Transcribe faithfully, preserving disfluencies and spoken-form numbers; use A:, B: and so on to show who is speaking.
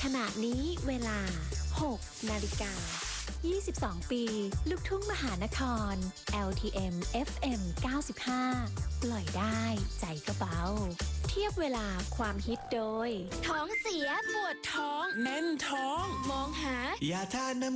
A: ขณะนี้เวลาหกนาฬิกายี่สิบสองปีลูกทุ่งมหานคร แอล ที เอ็ม เอฟ เอ็ม เก้าสิบห้า ปล่อยได้ใจก็เบาเทียบเวลาความฮิตโดยท้องเสียปวดท้องแน่นท้องมองหายาทาน้ำ